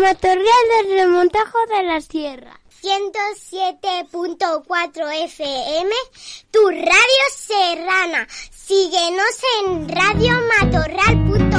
Matorral del Remontajo de la Sierra. 107.4 FM, tu radio serrana. Síguenos en radiomatorral.com.